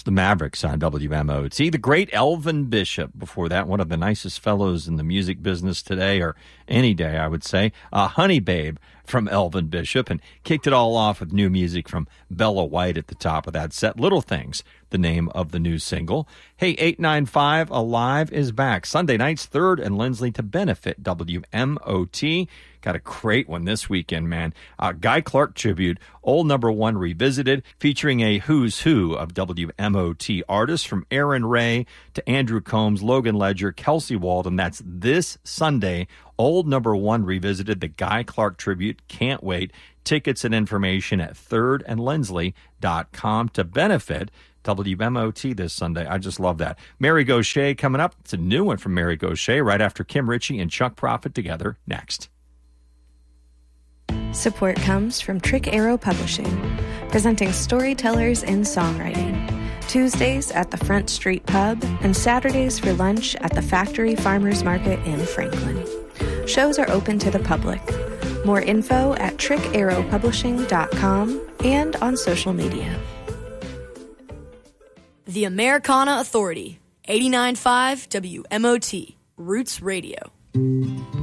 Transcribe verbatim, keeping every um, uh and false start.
the Mavericks on W M O T. The great Elvin Bishop. Before that, one of the nicest fellows in the music business today, or any day, I would say. Uh, Honey Babe from Elvin Bishop, and kicked it all off with new music from Bella White at the top of that set. Little Things, the name of the new single. Hey, eight nine five Alive is back. Sunday nights, third and Lindsley to benefit W M O T. Got a great one this weekend, man. Uh, Guy Clark tribute, Old Number One Revisited, featuring a who's who of W M O T artists from Aaron Ray to Andrew Combs, Logan Ledger, Kelsey Walden. That's this Sunday. Old Number One Revisited, the Guy Clark tribute. Can't wait. Tickets and information at third and lindsley dot com to benefit W M O T this Sunday. I just love that. Mary Gauthier coming up. It's a new one from Mary Gauthier right after Kim Ritchie and Chuck Prophet together next. Support comes from Trick Arrow Publishing, presenting storytellers in songwriting. Tuesdays at the Front Street Pub and Saturdays for lunch at the Factory Farmers Market in Franklin. Shows are open to the public. More info at trick arrow publishing dot com and on social media. The Americana Authority, eighty-nine point five W M O T, Roots Radio.